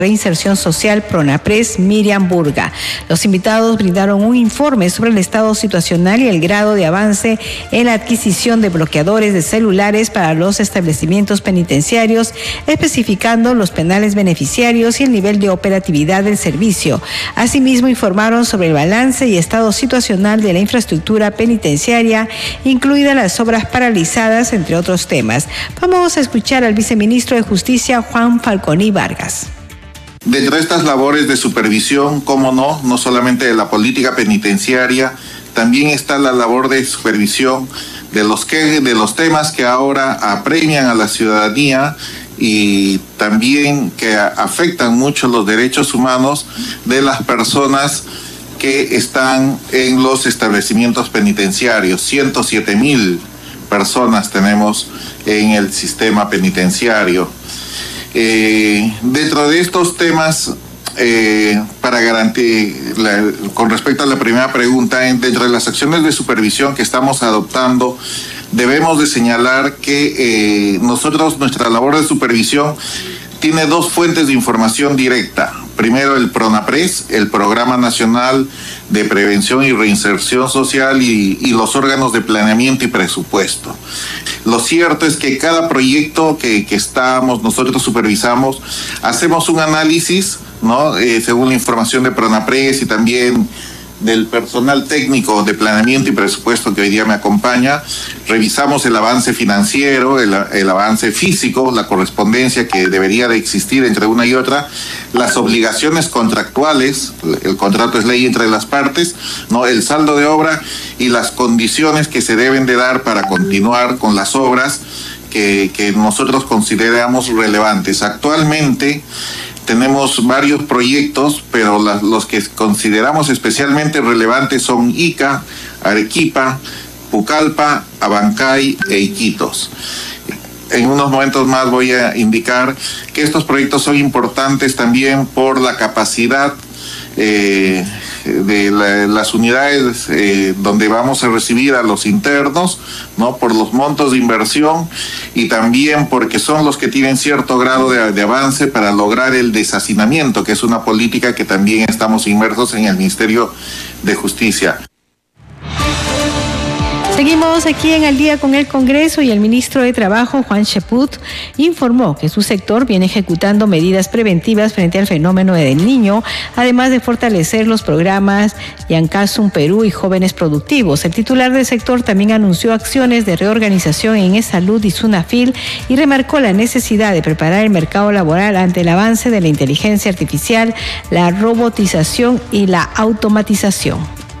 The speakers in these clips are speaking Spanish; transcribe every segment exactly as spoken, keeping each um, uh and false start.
Reinserción Social PRONAPRES, Miriam Burga. Los invitados brindaron un informe sobre el estado situacional y el grado de avance en la adquisición de bloqueadores de celulares para los establecimientos penitenciarios, especificando los penales beneficiarios y el nivel de operatividad del servicio. Asimismo, informaron sobre el balance y estado situacional de la infraestructura penitenciaria, incluidas las obras paralizadas, entre otros temas. Vamos a escuchar al viceministro de Justicia, Juan Falconi Vargas. Dentro de estas labores de supervisión, cómo no, no solamente de la política penitenciaria, también está la labor de supervisión de los, que, de los temas que ahora apremian a la ciudadanía y también que afectan mucho los derechos humanos de las personas que están en los establecimientos penitenciarios. ciento siete mil personas tenemos en el sistema penitenciario. Eh, dentro de estos temas, eh, para garantizar, la, con respecto a la primera pregunta, en, dentro de las acciones de supervisión que estamos adoptando, debemos de señalar que eh, nosotros, nuestra labor de supervisión tiene dos fuentes de información directa. Primero, el PRONAPRES, el Programa Nacional de Prevención y Reinserción Social, y, y los órganos de planeamiento y presupuesto. Lo cierto es que cada proyecto que, que estamos, nosotros supervisamos, hacemos un análisis, ¿no? Eh, según la información de PRONAPRES y también del personal técnico de planeamiento y presupuesto que hoy día me acompaña, revisamos el avance financiero, el, el avance físico, la correspondencia que debería de existir entre una y otra, las obligaciones contractuales, el contrato es ley entre las partes, ¿no? El saldo de obra y las condiciones que se deben de dar para continuar con las obras que, que nosotros consideramos relevantes. Actualmente tenemos varios proyectos, pero la, los que consideramos especialmente relevantes son Ica, Arequipa, Pucallpa, Abancay e Iquitos. En unos momentos más voy a indicar que estos proyectos son importantes también por la capacidad eh, de la, las unidades eh, donde vamos a recibir a los internos, ¿no? Por los montos de inversión y también porque son los que tienen cierto grado de, de avance para lograr el deshacinamiento, que es una política que también estamos inmersos en el Ministerio de Justicia. Seguimos aquí en Al Día con el Congreso, y el ministro de Trabajo, Juan Cheput, informó que su sector viene ejecutando medidas preventivas frente al fenómeno del Niño, además de fortalecer los programas Yancasum Perú y Jóvenes Productivos. El titular del sector también anunció acciones de reorganización en eSalud y SUNAFIL y remarcó la necesidad de preparar el mercado laboral ante el avance de la inteligencia artificial, la robotización y la automatización.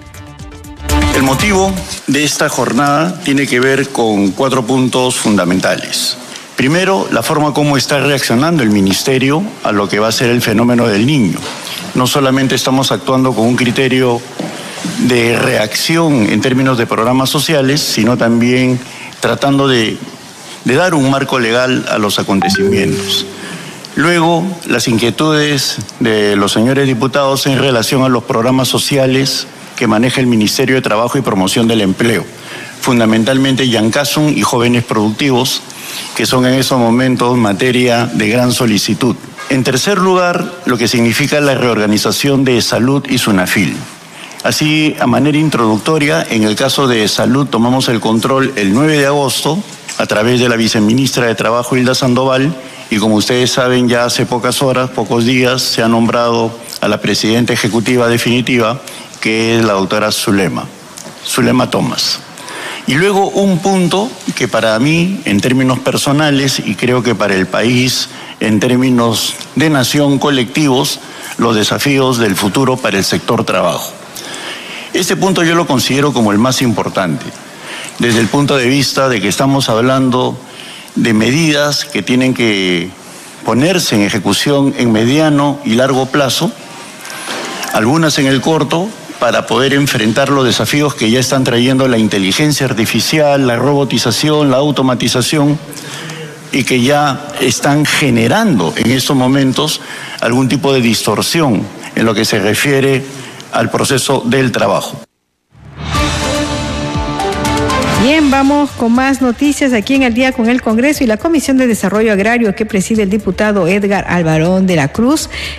El motivo de esta jornada tiene que ver con cuatro puntos fundamentales. Primero, la forma como está reaccionando el Ministerio a lo que va a ser el fenómeno del Niño. No solamente estamos actuando con un criterio de reacción en términos de programas sociales, sino también tratando de, de dar un marco legal a los acontecimientos. Luego, las inquietudes de los señores diputados en relación a los programas sociales que maneja el Ministerio de Trabajo y Promoción del Empleo, fundamentalmente Yancasum y Jóvenes Productivos, que son en estos momentos materia de gran solicitud. En tercer lugar, lo que significa la reorganización de Salud y SUNAFIL. Así, a manera introductoria, en el caso de Salud tomamos el control el nueve de agosto a través de la viceministra de Trabajo, Hilda Sandoval, y como ustedes saben, ya hace pocas horas, pocos días, se ha nombrado a la presidenta ejecutiva definitiva, que es la doctora Zulema, Zulema Thomas. Y luego un punto que para mí, en términos personales, y creo que para el país, en términos de nación colectivos, los desafíos del futuro para el sector trabajo. Este punto yo lo considero como el más importante, desde el punto de vista de que estamos hablando de medidas que tienen que ponerse en ejecución en mediano y largo plazo, algunas en el corto, para poder enfrentar los desafíos que ya están trayendo la inteligencia artificial, la robotización, la automatización, y que ya están generando en estos momentos algún tipo de distorsión en lo que se refiere al proceso del trabajo. Bien, vamos con más noticias aquí en Al Día con el Congreso. Y la Comisión de Desarrollo Agrario que preside el diputado Edgar Alvarón de la Cruz